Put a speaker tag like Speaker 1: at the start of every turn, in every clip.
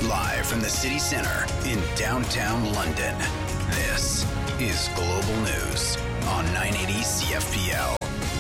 Speaker 1: Live from the city center in downtown London, this is Global News on 980 CFPL.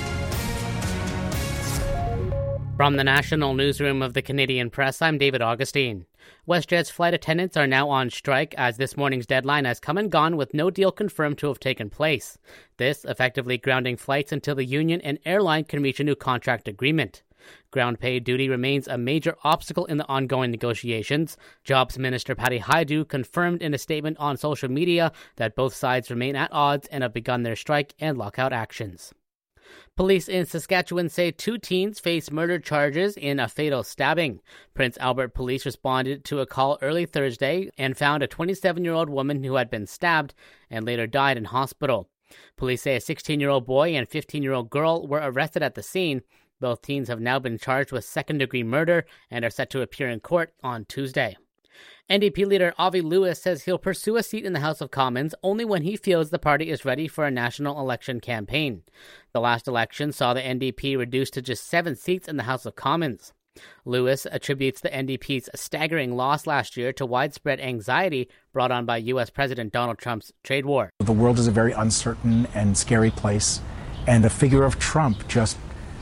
Speaker 2: From the National Newsroom of the Canadian Press, I'm David Augustine. WestJet's flight attendants are now on strike as this morning's deadline has come and gone with no deal confirmed to have taken place. This effectively grounding flights until the union and airline can reach a new contract agreement. Ground pay duty remains a major obstacle in the ongoing negotiations. Jobs Minister Patty Hajdu confirmed in a statement on social media that both sides remain at odds and have begun their strike and lockout actions. Police in Saskatchewan say 2 teens face murder charges in a fatal stabbing. Prince Albert police responded to a call early Thursday and found a 27-year-old woman who had been stabbed and later died in hospital. Police say a 16-year-old boy and 15-year-old girl were arrested at the scene. Both teens have now been charged with second-degree murder and are set to appear in court on Tuesday. NDP leader Avi Lewis says he'll pursue a seat in the House of Commons only when he feels the party is ready for a national election campaign. The last election saw the NDP reduced to just 7 seats in the House of Commons. Lewis attributes the NDP's staggering loss last year to widespread anxiety brought on by U.S. President Donald Trump's trade war.
Speaker 3: The world is a very uncertain and scary place, and the figure of Trump just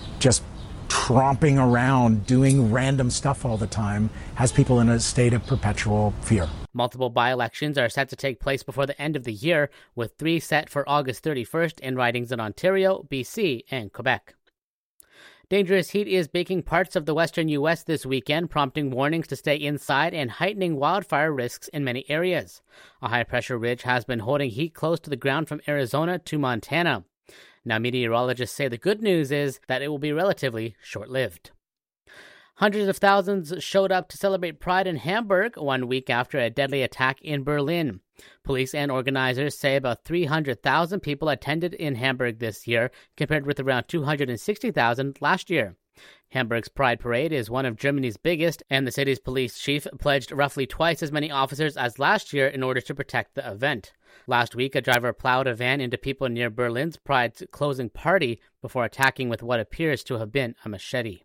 Speaker 3: tromping around doing random stuff all the time has people in a state of perpetual fear.
Speaker 2: Multiple by-elections are set to take place before the end of the year, with 3 set for August 31st in ridings in Ontario, BC, and Quebec. Dangerous heat is baking parts of the western U.S. this weekend, prompting warnings to stay inside and heightening wildfire risks in many areas. A high-pressure ridge has been holding heat close to the ground from Arizona to Montana. Now, meteorologists say the good news is that it will be relatively short-lived. Hundreds of thousands showed up to celebrate Pride in Hamburg 1 week after a deadly attack in Berlin. Police and organizers say about 300,000 people attended in Hamburg this year, compared with around 260,000 last year. Hamburg's Pride Parade is one of Germany's biggest, and the city's police chief pledged roughly twice as many officers as last year in order to protect the event. Last week, a driver plowed a van into people near Berlin's Pride's closing party before attacking with what appears to have been a machete.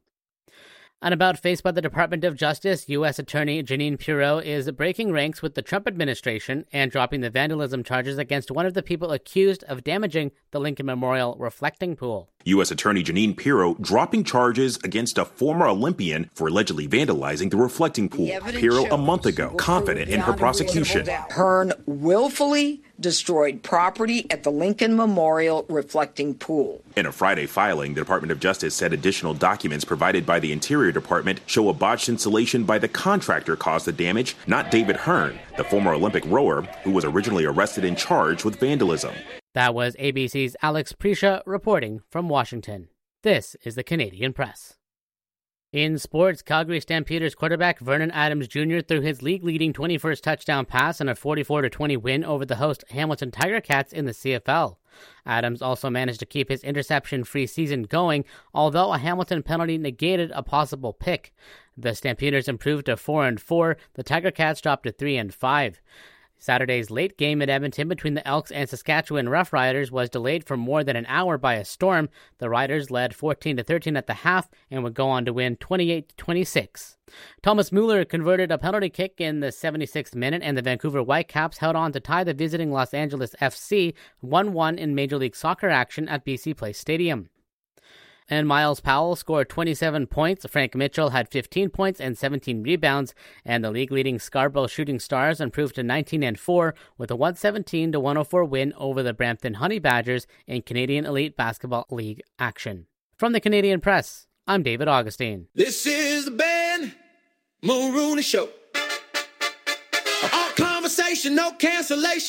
Speaker 2: An about-face by the Department of Justice, U.S. Attorney Jeanine Pirro is breaking ranks with the Trump administration and dropping the vandalism charges against one of the people accused of damaging the Lincoln Memorial reflecting pool.
Speaker 4: U.S. Attorney Jeanine Pirro dropping charges against a former Olympian for allegedly vandalizing the reflecting pool. Pirro a month ago, confident in her prosecution.
Speaker 5: Hearn willfully destroyed property at the Lincoln Memorial reflecting pool.
Speaker 4: In a Friday filing, the Department of Justice said additional documents provided by the Interior Department show a botched installation by the contractor caused the damage, not David Hearn, the former Olympic rower who was originally arrested and charged with vandalism.
Speaker 2: That was ABC's Alex Prisha reporting from Washington. This is the Canadian Press. In sports, Calgary Stampeders quarterback Vernon Adams Jr. threw his league-leading 21st touchdown pass in a 44-20 win over the host Hamilton Tiger Cats in the CFL. Adams also managed to keep his interception-free season going, although a Hamilton penalty negated a possible pick. The Stampeders improved to 4-4. The Tiger Cats dropped to 3-5. Saturday's late game at Edmonton between the Elks and Saskatchewan Roughriders was delayed for more than an hour by a storm. The Riders led 14-13 at the half and would go on to win 28-26. Thomas Mueller converted a penalty kick in the 76th minute, and the Vancouver Whitecaps held on to tie the visiting Los Angeles FC 1-1 in Major League Soccer action at BC Place Stadium. And Miles Powell scored 27 points. Frank Mitchell had 15 points and 17 rebounds. And the league-leading Scarborough Shooting Stars improved to 19-4 with a 117-104 win over the Brampton Honey Badgers in Canadian Elite Basketball League action. From the Canadian Press, I'm David Augustine.
Speaker 6: This is the Ben Mulrooney Show. All conversation, no cancellation.